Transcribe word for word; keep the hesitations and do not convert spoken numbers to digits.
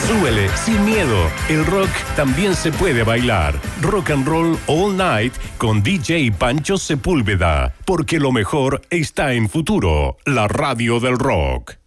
Súbele sin miedo. El rock también se puede bailar. Rock and Roll All Night con D J Pancho Sepúlveda. Porque lo mejor está en Futuro, la radio del rock.